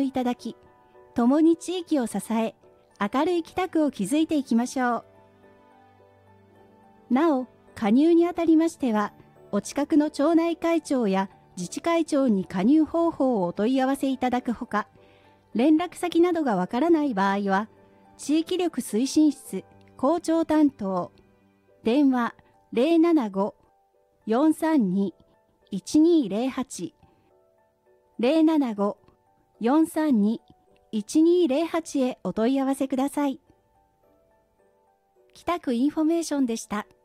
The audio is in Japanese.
いただき、共に地域を支え、明るい北区を築いていきましょう。なお、加入にあたりましては、お近くの町内会長や自治会長に加入方法をお問い合わせいただくほか、連絡先などがわからない場合は、地域力推進室校長担当、電話075-432-1208 075-432-1208へお問い合わせください。北区インフォメーションでした。